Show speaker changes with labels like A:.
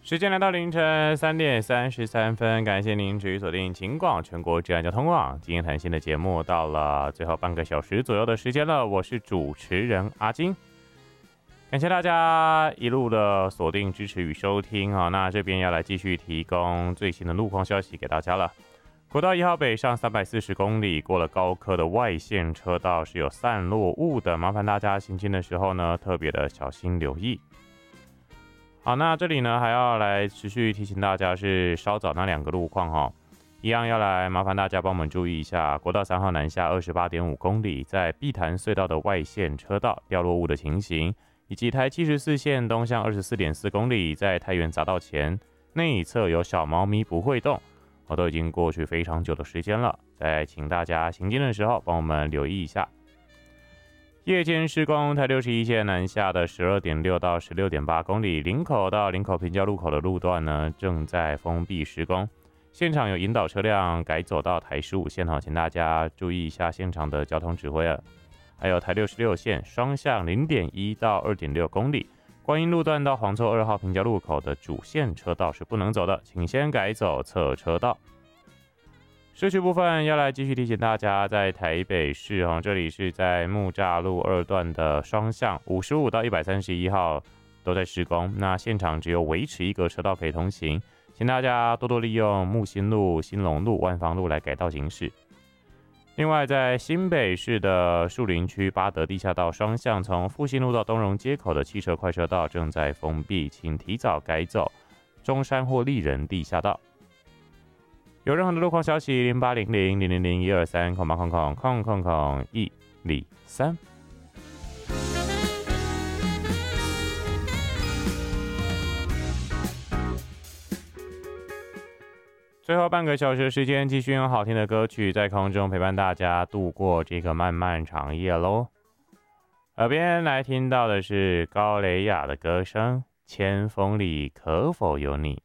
A: 时间来到凌晨3:33，感谢您持续锁定晴广全国治安交通网。今天谈心的节目到了最后半个小时左右的时间了，我是主持人阿金，感谢大家一路的锁定支持与收听啊。那这边要来继续提供最新的路况消息给大家了。国道1号北上340公里，过了高科的外线车道是有散落雾的，麻烦大家行进的时候呢，特别的小心留意。好，那这里呢还要来持续提醒大家是稍早那2个路况哈，一样要来麻烦大家帮我们注意一下，国道3号南下28.5公里，在碧潭隧道的外线车道掉落物的情形，以及台74线东向24.4公里，在太原匝道前内侧有小猫咪不会动，都已经过去非常久的时间了，再请大家行进的时候帮我们留意一下。夜间施工，台61线南下的12.6到16.8公里，林口到林口平交路口的路段呢正在封闭施工，现场有引导车辆改走到台15线，请大家注意一下现场的交通指挥啊。还有台66线双向0.1到2.6公里，观音路段到黄厝2号平交路口的主线车道是不能走的，请先改走侧车道。市区部分要来继续提醒大家，在台北市这里是在木栅路2段的双向55到131号都在施工，那现场只有维持1个车道可以通行，请大家多多利用木星路、兴隆路、万芳路来改道行驶。另外，在新北市的树林区八德地下道双向从复兴路到东荣街口的汽车快车道正在封闭，请提早改走中山或立人地下道。有任何的路况消息，0800-000-123，000123。最后半个小时的时间，继续用好听的歌曲在空中陪伴大家度过这个漫漫长夜喽。耳边来听到的是高蕾雅的歌声《千锋里可否有你》。